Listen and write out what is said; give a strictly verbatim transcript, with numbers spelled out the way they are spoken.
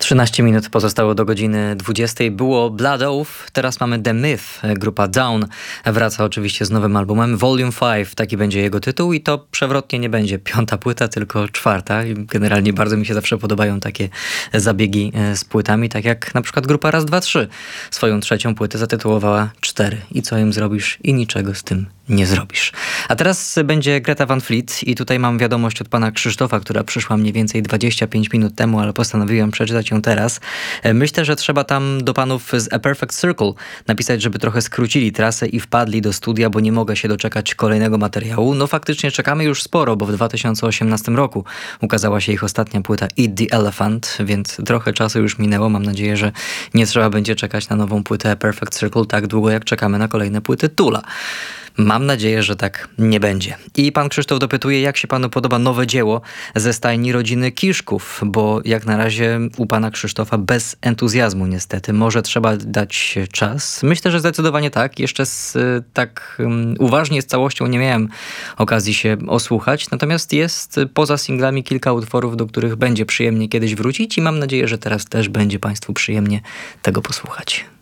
trzynaście minut pozostało do godziny dwudziestej. Było Blood Oath, teraz mamy The Myth. Grupa Down wraca oczywiście z nowym albumem Volume pięć, taki będzie jego tytuł i to przewrotnie nie będzie piąta płyta, tylko czwarta. Generalnie bardzo mi się zawsze podobają takie zabiegi z płytami, tak jak na przykład grupa Raz, Dwa, Trzy swoją trzecią płytę zatytułowała Cztery. I co im zrobisz? I niczego z tym nie zrobisz. A teraz będzie Greta Van Fleet i tutaj mam wiadomość od pana Krzysztofa, która przyszła mniej więcej dwadzieścia pięć minut temu, ale postanowiłem przeczytać ją teraz. Myślę, że trzeba tam do panów z A Perfect Circle napisać, żeby trochę skrócili trasę i wpadli do studia, bo nie mogę się doczekać kolejnego materiału. No faktycznie czekamy już sporo, bo w dwa tysiące osiemnastym roku ukazała się ich ostatnia płyta Eat the Elephant, więc trochę czasu już minęło. Mam nadzieję, że nie trzeba będzie czekać na nową płytę A Perfect Circle tak długo, jak czekamy na kolejne płyty Tula. Mam nadzieję, że tak nie będzie. I pan Krzysztof dopytuje, jak się panu podoba nowe dzieło ze stajni rodziny Kiszków, bo jak na razie u pana Krzysztofa bez entuzjazmu niestety. Może trzeba dać czas? Myślę, że zdecydowanie tak. Jeszcze z, tak um, uważnie z całością nie miałem okazji się osłuchać, natomiast jest poza singlami kilka utworów, do których będzie przyjemnie kiedyś wrócić i mam nadzieję, że teraz też będzie państwu przyjemnie tego posłuchać.